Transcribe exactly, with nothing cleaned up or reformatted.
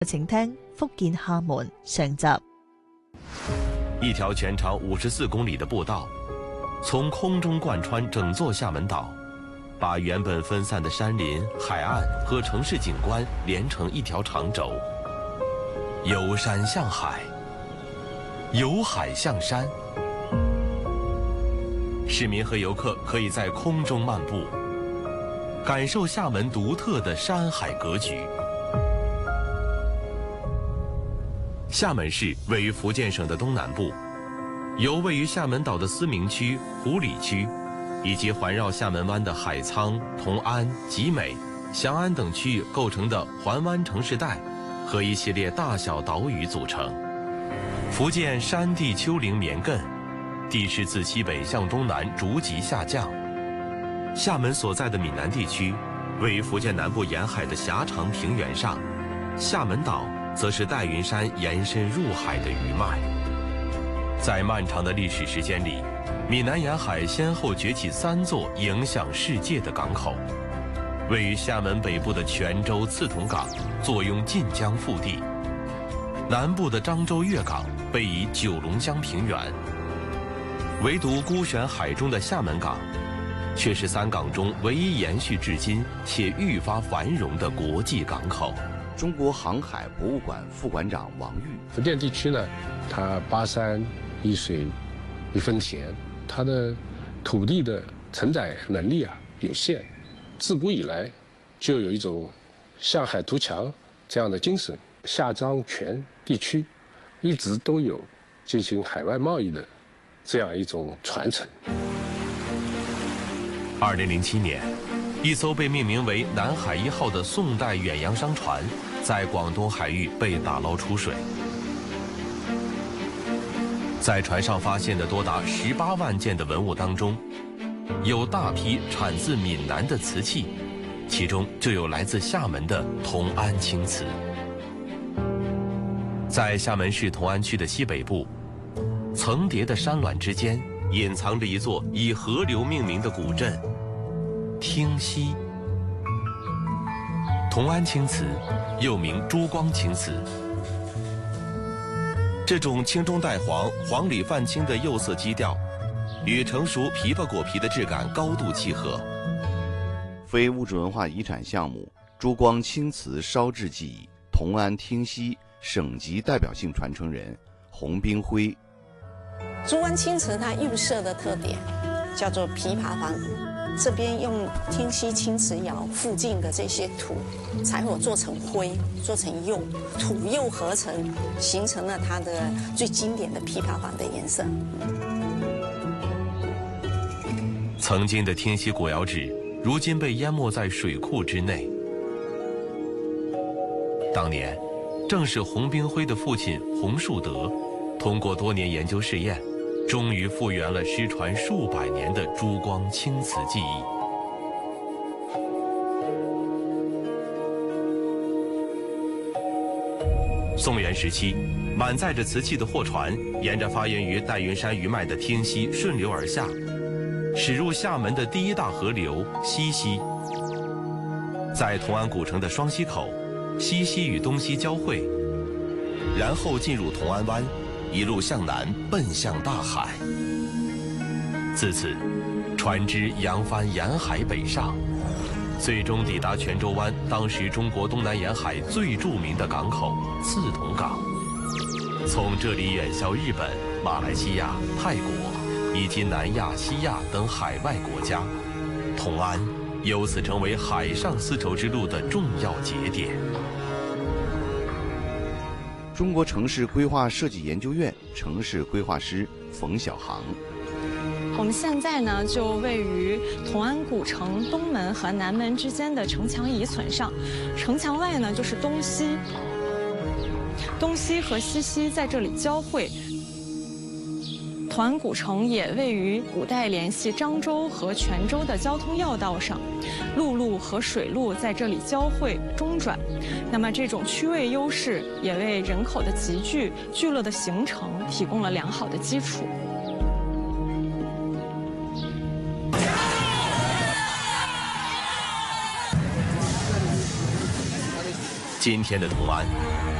請聽福建廈門上集。 一條全長五十四公里的步道，從空中貫穿整座廈門島，把原本分散的山林、海岸和城市景觀連成一條長軸。由山向海，由海向山，市民和遊客可以在空中漫步，感受廈門獨特的山海格局。廈門市位於福建省的東南部，由位於廈門島的思明區、湖里區，以及環繞廈門灣的海滄、同安、集美、祥安等區域構成的環灣城市帶和一系列大小島嶼組成。福建山地丘陵綿亘，地勢自西北向東南逐級下降。廈門所在的閩南地區位於福建南部沿海的狹長平原上，廈門島則是戴雲山延伸入海的餘脈。在漫長的歷史時間裡，閩南沿海先後崛起三座影響世界的港口。位於廈門北部的泉州刺桐港坐擁晉江腹地，南部的漳州粵港位於九龍江平原。唯獨孤懸海中的廈門港，卻是三港中唯一延續至今且愈發繁榮的國際港口。 中國航海博物館副館長王玉： 福建地區呢，它八山一水一分田，它的土地的承載能力啊有限，自古以來就有一種向海圖強這樣的精神。廈漳泉地區一直都有進行海外貿易的這樣一種傳承。 二零零七年，一艘被命名為南海一號的宋代遠洋商船在廣東海域被打撈出水。在船上發現的多達十八萬件的文物當中，有大批產自閩南的瓷器，其中就有來自廈門的同安青瓷。在廈門市同安區的西北部，層疊的山巒之間隱藏着一座以河流命名的古鎮汀溪。同安青瓷又名珠光青瓷，這種青中帶黃、黃裡泛青的釉色基調，與成熟枇杷果皮的質感高度契合。 非物質文化遺產項目珠光青瓷燒製技藝同安汀溪省級代表性傳承人洪冰輝。 珠光青瓷它釉色的特點叫做枇杷黃，這邊用汀溪青瓷窯附近的這些土柴火做成灰，做成釉，土釉合成，形成了它的最經典的枇杷黃的顏色。 曾經的汀溪古窯址，如今被淹沒在水庫之內。當年，正是洪冰輝的父親洪樹德，通過多年研究試驗，終於復原了失傳數百年的珠光青瓷技藝。宋元時期，滿載着瓷器的貨船，沿着發源於戴雲山餘脈的汀溪順流而下，駛入廈門的第一大河流西溪。在同安古城的雙溪口，西溪與東溪交匯，然後進入同安灣，一路向南奔向大海。自此，船隻揚帆沿海北上，最終抵達泉州灣，當時中國東南沿海最著名的港口刺桐港。從這裡遠銷日本、馬來西亞、泰國以及南亞、西亞等海外國家，同安由此成為海上絲綢之路的重要節點。 中國城市規劃設計研究院城市規劃師馮小航。 我們現在呢就位於同安古城東門和南門之間的城牆遺存上，城牆外呢就是東溪，東溪和西溪在這裡交匯。同安古城也位於古代聯繫漳州和泉州的交通要道上，陸路和水路在這裡交匯中轉。那麼這種區位優勢也為人口的集聚、聚落的形成提供了良好的基礎。 今天的同安